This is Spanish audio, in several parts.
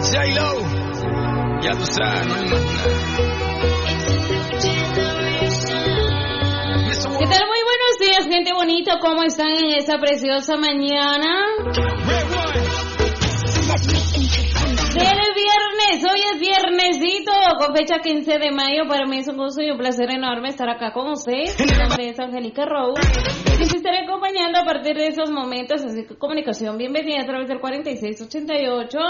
J-Lo, ya tú sabes, no hay más nada. ¿Qué tal? Muy buenos días, gente bonita. ¿Cómo están en esta preciosa mañana? Del viernes, hoy es viernesito, con fecha 15 de mayo. Para mí es un gusto y un placer enorme estar acá con ustedes. Mi nombre es Angélica Rose y les estaré acompañando a partir de esos momentos. Así que comunicación, bienvenida a través del 4688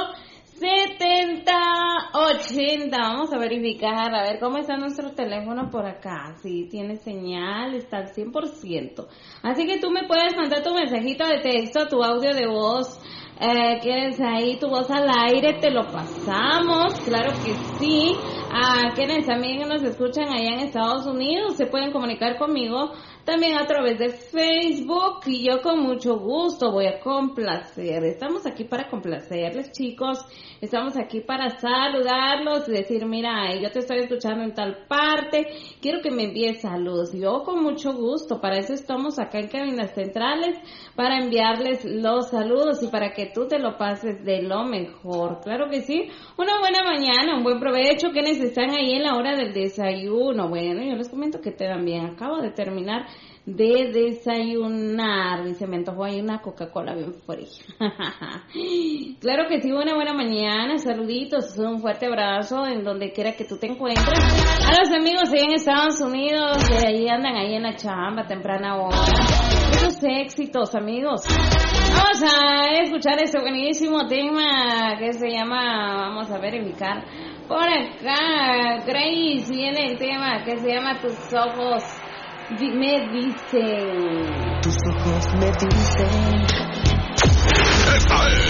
7080. Vamos a verificar, a ver cómo está nuestro teléfono por acá. Si tiene señal, está al 100%. Así que tú me puedes mandar tu mensajito de texto, tu audio de voz. ¿Quieres ahí tu voz al aire? Te lo pasamos, claro que sí. Quienes también nos escuchan allá en Estados Unidos se pueden comunicar conmigo también a través de Facebook y yo con mucho gusto voy a complacer. Estamos aquí para complacerles, chicos. Estamos aquí para saludarlos y decir, mira, yo te estoy escuchando en tal parte, quiero que me envíes saludos. Yo con mucho gusto, para eso estamos acá en Cabinas Centrales, para enviarles los saludos y para que tú te lo pases de lo mejor. Claro que sí. Una buena mañana, un buen provecho. Quienes están ahí en la hora del desayuno. Bueno, yo les comento que también acabo de terminar de desayunar. Dice, me antojó ahí una Coca-Cola bien fría. Claro que sí, una buena mañana. Saluditos, un fuerte abrazo en donde quiera que tú te encuentres. A los amigos ahí en Estados Unidos, que ahí andan ahí en la chamba, temprana hora. Muchos éxitos, amigos. Vamos a escuchar este buenísimo tema que se llama, vamos a verificar por acá, Grace, viene el tema que se llama Tus ojos me dicen. Tus ojos me dicen.